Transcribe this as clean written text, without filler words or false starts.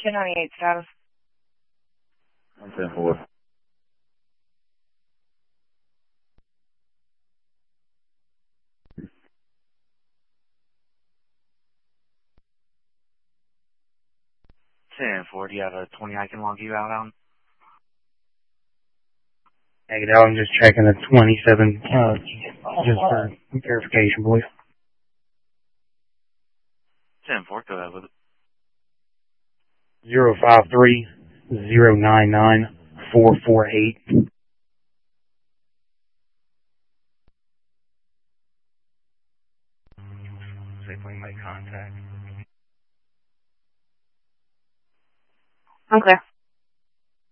1098 status. 110-4. Do you have a 20 I can log you out on? Negative, I'm just checking the 27, just for verification, boys. 10-4, go ahead with it. 053-099-448. Safely make contact. Okay.